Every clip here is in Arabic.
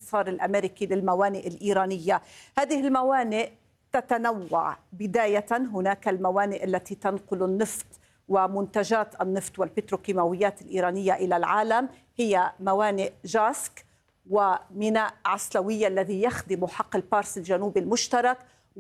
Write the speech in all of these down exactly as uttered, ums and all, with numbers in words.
الحصار الأمريكي للموانئ الإيرانية. هذه الموانئ تتنوع. بداية هناك الموانئ التي تنقل النفط ومنتجات النفط والبتروكيماويات الإيرانية إلى العالم، هي موانئ جاسك وميناء عسلوية الذي يخدم حقل بارس الجنوبي المشترك،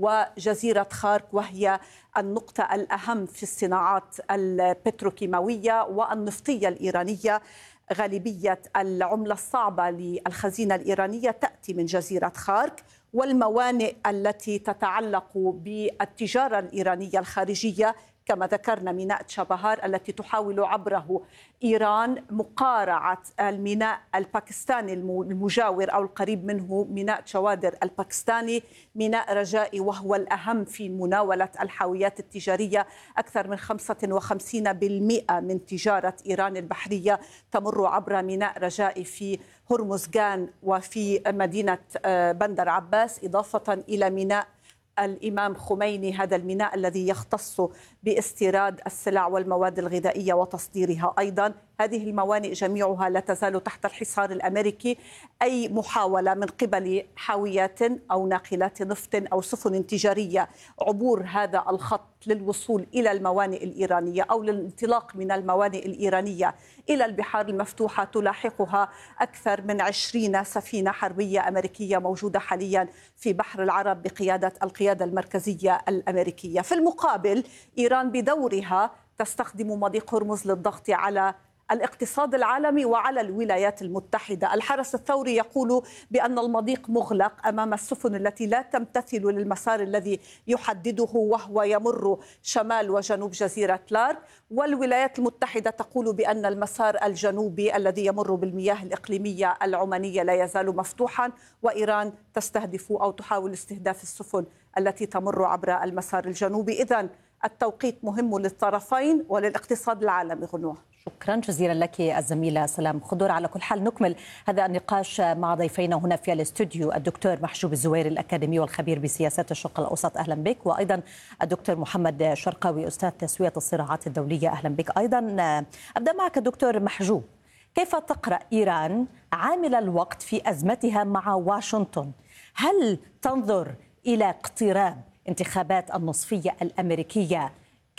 وجزيرة خارك وهي النقطة الأهم في الصناعات البتروكيماوية والنفطية الإيرانية. غالبية العملة الصعبة للخزينة الإيرانية تأتي من جزيرة خارك، والموانئ التي تتعلق بالتجارة الإيرانية الخارجية كما ذكرنا ميناء تشابهار التي تحاول عبره إيران مقارعة الميناء الباكستاني المجاور أو القريب منه، ميناء شوادر الباكستاني، ميناء رجائي وهو الأهم في مناولة الحاويات التجارية. أكثر من خمسة وخمسين بالمئة من تجارة إيران البحرية تمر عبر ميناء رجائي في هرمزغان وفي مدينة بندر عباس، إضافة إلى ميناء الإمام خميني، هذا الميناء الذي يختص باستيراد السلع والمواد الغذائية وتصديرها أيضا. هذه الموانئ جميعها لا تزال تحت الحصار الأمريكي. أي محاولة من قبل حاويات أو ناقلات نفط أو سفن تجارية عبور هذا الخط للوصول إلى الموانئ الإيرانية أو للانطلاق من الموانئ الإيرانية إلى البحار المفتوحة تلاحقها أكثر من عشرين سفينة حربية أمريكية موجودة حاليا في بحر العرب بقيادة القيادة المركزية الأمريكية. في المقابل إيران بدورها تستخدم مضيق هرمز للضغط على الاقتصاد العالمي وعلى الولايات المتحدة. الحرس الثوري يقول بأن المضيق مغلق أمام السفن التي لا تمتثل للمسار الذي يحدده وهو يمر شمال وجنوب جزيرة لارك، والولايات المتحدة تقول بأن المسار الجنوبي الذي يمر بالمياه الإقليمية العمانية لا يزال مفتوحا، وإيران تستهدف أو تحاول استهداف السفن التي تمر عبر المسار الجنوبي. إذن التوقيت مهم للطرفين وللاقتصاد العالمي. غنوة، شكرا جزيلا لك الزميلة سلام خضر. على كل حال نكمل هذا النقاش مع ضيفينا هنا في الاستوديو، الدكتور محجوب الزويري الأكاديمي والخبير بسياسات الشرق الأوسط، أهلا بك، وأيضا الدكتور محمد شرقاوي أستاذ تسوية الصراعات الدولية، أهلا بك أيضا. أبدأ معك دكتور محجوب، كيف تقرأ إيران عامل الوقت في أزمتها مع واشنطن؟ هل تنظر إلى اقتراب انتخابات النصفية الأمريكية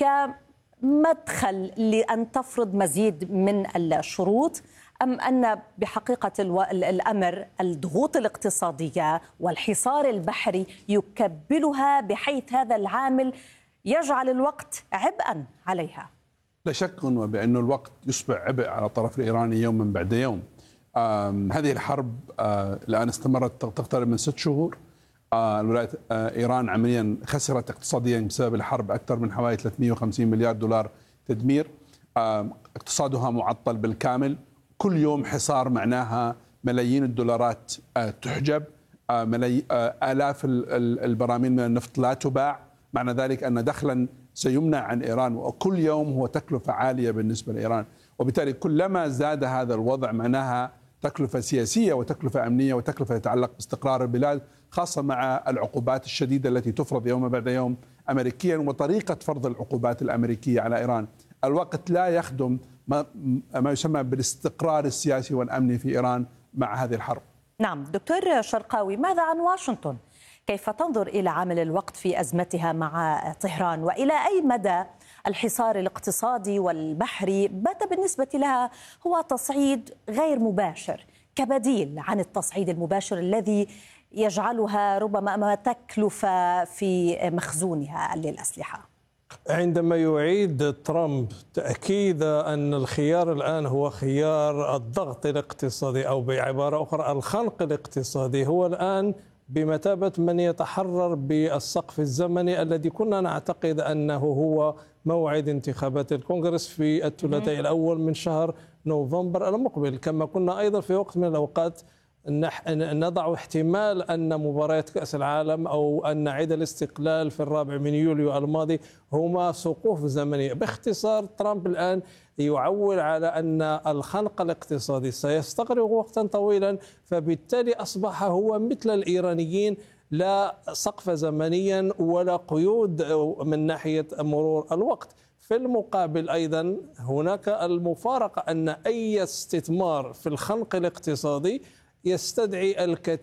كمدخل لأن تفرض مزيد من الشروط، أم أن بحقيقة الأمر الضغوط الاقتصادية والحصار البحري يكبلها بحيث هذا العامل يجعل الوقت عبئا عليها؟ لا شك بأن الوقت يصبح عبء على الطرف الإيراني يوما بعد يوم. هذه الحرب الآن استمرت تقترب من ست شهور. الولايات إيران عمليا خسرت اقتصاديا بسبب الحرب أكثر من حوالي ثلاثمئة وخمسين مليار دولار تدمير. اقتصادها معطل بالكامل، كل يوم حصار معناها ملايين الدولارات تحجب، آلاف البراميل من النفط لا تباع، معنى ذلك أن دخلا سيمنع عن إيران، وكل يوم هو تكلفة عالية بالنسبة لإيران. وبالتالي كلما زاد هذا الوضع معناها تكلفة سياسية وتكلفة أمنية وتكلفة تتعلق باستقرار البلاد، خاصة مع العقوبات الشديدة التي تفرض يوم بعد يوم أمريكيا وطريقة فرض العقوبات الأمريكية على إيران. الوقت لا يخدم ما يسمى بالاستقرار السياسي والأمني في إيران مع هذه الحرب. نعم دكتور شرقاوي، ماذا عن واشنطن؟ كيف تنظر إلى عامل الوقت في أزمتها مع طهران، وإلى أي مدى الحصار الاقتصادي والبحري بات بالنسبة لها هو تصعيد غير مباشر كبديل عن التصعيد المباشر الذي يجعلها ربما أمام تكلفة في مخزونها للأسلحة؟ عندما يعيد ترامب تأكيد أن الخيار الآن هو خيار الضغط الاقتصادي، أو بعبارة أخرى الخنق الاقتصادي، هو الآن بمثابة من يتحرر بالسقف الزمني الذي كنا نعتقد أنه هو موعد انتخابات الكونغرس في الثلاثاء الأول من شهر نوفمبر المقبل. كما كنا أيضا في وقت من الأوقات نضع احتمال أن مباريات كأس العالم أو أن عيد الاستقلال في الرابع من يوليو الماضي هما سقوف زمنية. باختصار ترامب الآن يعول على أن الخنق الاقتصادي سيستغرق وقتا طويلا، فبالتالي أصبح هو مثل الإيرانيين لا سقف زمنيا ولا قيود من ناحية مرور الوقت. في المقابل أيضا هناك المفارقة أن أي استثمار في الخنق الاقتصادي يستدعي الكثير